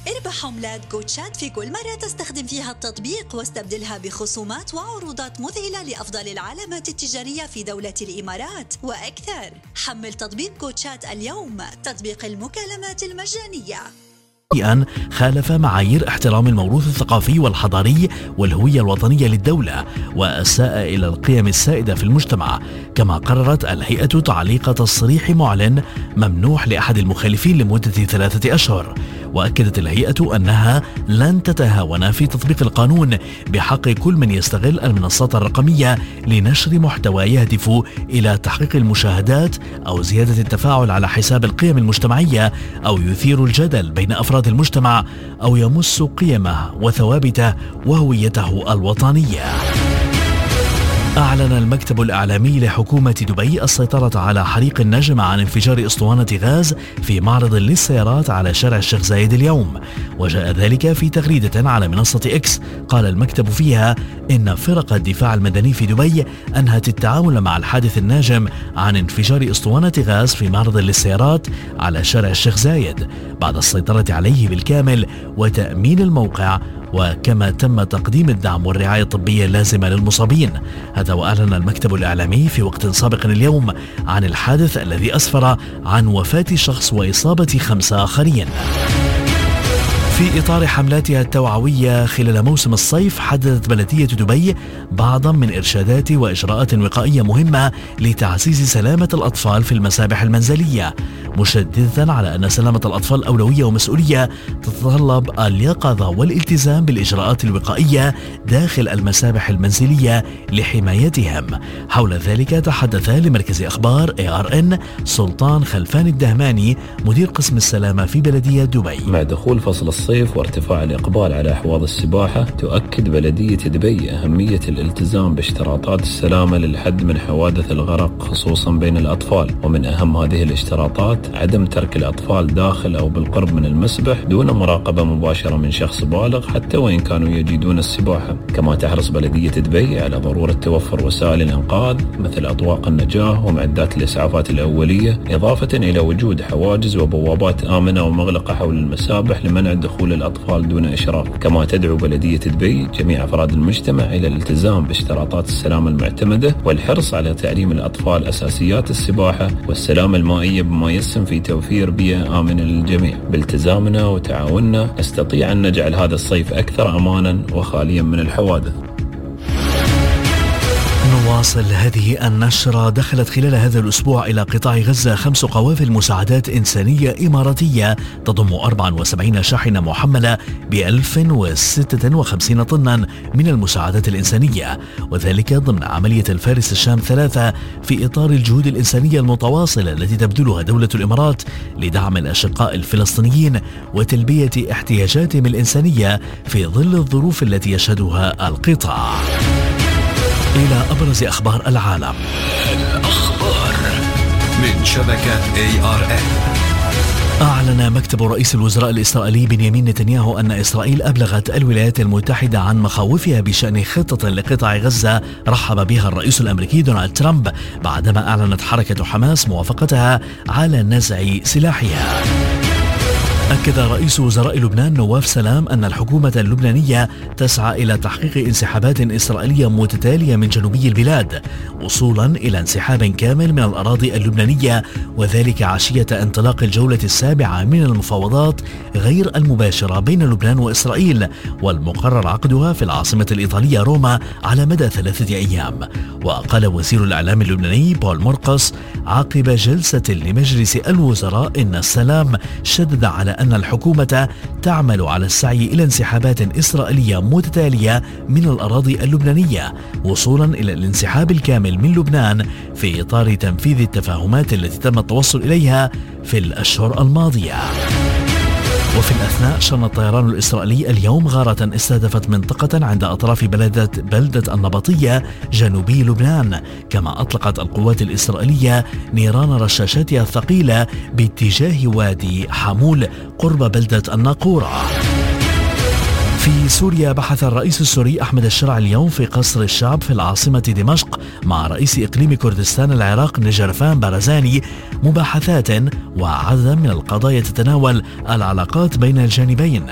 اربح عملات جوتشات في كل مرة تستخدم فيها التطبيق واستبدلها بخصومات وعروضات مذهلة لأفضل العلامات التجارية في دولة الإمارات وأكثر. حمل تطبيق جوتشات اليوم، تطبيق المكالمات المجانية. خالف معايير احترام الموروث الثقافي والحضاري والهوية الوطنية للدولة وأساء إلى القيم السائدة في المجتمع. كما قررت الهيئة تعليق تصريح معلن ممنوح لأحد المخالفين لمدة 3 أشهر. وأكدت الهيئة أنها لن تتهاون في تطبيق القانون بحق كل من يستغل المنصات الرقمية لنشر محتوى يهدف إلى تحقيق المشاهدات أو زيادة التفاعل على حساب القيم المجتمعية أو يثير الجدل بين أفراد المجتمع أو يمس قيمه وثوابته وهويته الوطنية. أعلن المكتب الإعلامي لحكومة دبي السيطرة على حريق نجم عن انفجار أسطوانة غاز في معرض للسيارات على شارع الشيخ زايد اليوم. وجاء ذلك في تغريدة على منصة إكس قال المكتب فيها إن فرق الدفاع المدني في دبي أنهت التعامل مع الحادث الناجم عن انفجار أسطوانة غاز في معرض للسيارات على شارع الشيخ زايد بعد السيطرة عليه بالكامل وتأمين الموقع، وكما تم تقديم الدعم والرعاية الطبية اللازمة للمصابين. هذا وأعلن المكتب الإعلامي في وقت سابق اليوم عن الحادث الذي أسفر عن وفاة شخص وإصابة 5 آخرين. في إطار حملاتها التوعوية خلال موسم الصيف، حددت بلدية دبي بعضا من إرشادات وإجراءات وقائية مهمة لتعزيز سلامة الأطفال في المسابح المنزلية، مشددة على أن سلامة الأطفال أولوية ومسؤولية تتطلب اليقظة والالتزام بالإجراءات الوقائية داخل المسابح المنزلية لحمايتهم. حول ذلك تحدث لمركز أخبار ARN سلطان خلفان الدهماني مدير قسم السلامة في بلدية دبي. مع دخول فصل الصيف وارتفاع الإقبال على أحواض السباحة، تؤكد بلدية دبي أهمية الالتزام باشتراطات السلامة للحد من حوادث الغرق خصوصا بين الأطفال. ومن أهم هذه الاشتراطات عدم ترك الأطفال داخل أو بالقرب من المسبح دون مراقبة مباشرة من شخص بالغ حتى وإن كانوا يجيدون السباحة. كما تحرص بلدية دبي على ضرورة توفر وسائل الإنقاذ مثل أطواق النجاة ومعدات الإسعافات الأولية، إضافة إلى وجود حواجز وبوابات آمنة ومغلقة حول المسابح لمنع دخول الأطفال دون إشراف. كما تدعو بلدية دبي جميع أفراد المجتمع إلى الالتزام باشتراطات السلامة المعتمدة والحرص على تعليم الأطفال أساسيات السباحة والسلامة المائية بما يسهم في توفير بيئة آمنة للجميع. بالتزامنا وتعاوننا نستطيع أن نجعل هذا الصيف أكثر أمانا وخاليا من الحوادث. نواصل هذه النشرة. دخلت خلال هذا الأسبوع إلى قطاع غزة 5 قوافل مساعدات إنسانية إماراتية تضم 74 شاحنة محملة ب1056 طنا من المساعدات الإنسانية، وذلك ضمن عملية الفارس الشام 3 في إطار الجهود الإنسانية المتواصلة التي تبذلها دولة الإمارات لدعم الأشقاء الفلسطينيين وتلبية احتياجاتهم الإنسانية في ظل الظروف التي يشهدها القطاع. إلى أبرز أخبار العالم. الأخبار من شبكة ARN. أعلن مكتب رئيس الوزراء الإسرائيلي بنيامين نتنياهو أن إسرائيل أبلغت الولايات المتحدة عن مخاوفها بشأن خطة لقطاع غزة رحب بها الرئيس الأمريكي دونالد ترامب بعدما أعلنت حركة حماس موافقتها على نزع سلاحها. أكد رئيس وزراء لبنان نواف سلام أن الحكومة اللبنانية تسعى إلى تحقيق انسحابات إسرائيلية متتالية من جنوبي البلاد وصولا إلى انسحاب كامل من الأراضي اللبنانية، وذلك عشية انطلاق الجولة السابعة من المفاوضات غير المباشرة بين لبنان وإسرائيل والمقرر عقدها في العاصمة الإيطالية روما على مدى 3 أيام. وقال وزير الإعلام اللبناني بول مرقس عقب جلسة لمجلس الوزراء إن السلام شدد على أن الحكومة تعمل على السعي إلى انسحابات إسرائيلية متتالية من الأراضي اللبنانية وصولا إلى الانسحاب الكامل من لبنان في إطار تنفيذ التفاهمات التي تم التوصل إليها في الأشهر الماضية. وفي الأثناء شن الطيران الإسرائيلي اليوم غارة استهدفت منطقة عند أطراف بلدة النبطية جنوبي لبنان، كما أطلقت القوات الإسرائيلية نيران رشاشاتها الثقيلة باتجاه وادي حمول قرب بلدة الناقورة. في سوريا بحث الرئيس السوري أحمد الشرع اليوم في قصر الشعب في العاصمة دمشق مع رئيس إقليم كردستان العراق نجرفان بارزاني مباحثات وعدد من القضايا تتناول العلاقات بين الجانبين.